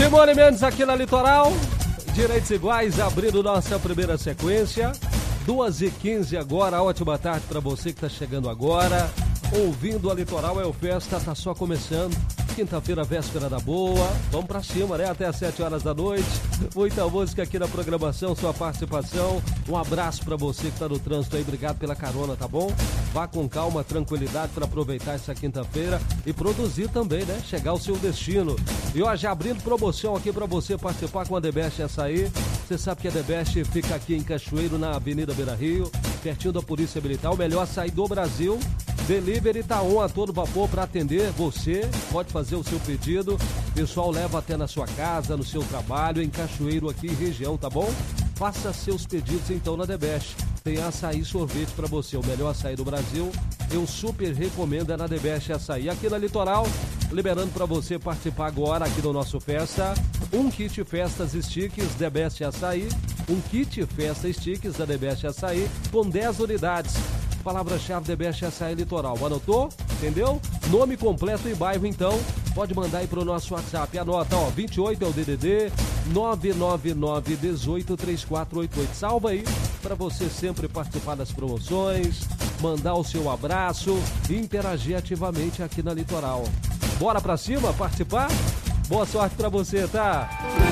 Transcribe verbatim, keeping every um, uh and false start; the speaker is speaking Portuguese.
Simone Mendes aqui na Litoral. Direitos iguais, abrindo nossa primeira sequência. duas e quinze agora, ótima tarde para você que está chegando agora. Ouvindo a Litoral é o Festa, tá só começando. Quinta-feira, véspera da boa. Vamos pra cima, né? Até às sete horas da noite. Muita música aqui na programação, sua participação. Um abraço pra você que tá no trânsito aí. Obrigado pela carona, tá bom? Vá com calma, tranquilidade para aproveitar essa quinta-feira e produzir também, né? Chegar ao seu destino. E ó, já abrindo promoção aqui pra você participar com a The Best Açaí. Você sabe que a The Best fica aqui em Cachoeiro, na Avenida Beira Rio, pertinho da Polícia Militar. O melhor açaí do Brasil. Delivery tá on a todo vapor para atender você. Pode fazer o seu pedido. O pessoal leva até na sua casa, no seu trabalho, em Cachoeiro aqui, região, tá bom? Faça seus pedidos então na The Best. Tem açaí e sorvete para você, o melhor açaí do Brasil. Eu super recomendo, é na The Best Açaí. Aqui na Litoral, liberando para você participar agora aqui do nosso Festa. Um kit Festas Sticks The Best Açaí. Um kit Festa Sticks da The Best Açaí com dez unidades. Palavra-chave The Best Açaí Litoral. Anotou? Entendeu? Nome completo e bairro, então. Pode mandar aí pro nosso WhatsApp. Anota, ó, vinte e oito é o D D D, nove nove nove um oito três quatro oito oito. Salva aí para você sempre participar das promoções, mandar o seu abraço e interagir ativamente aqui na Litoral. Bora pra cima, participar? Boa sorte pra você, tá?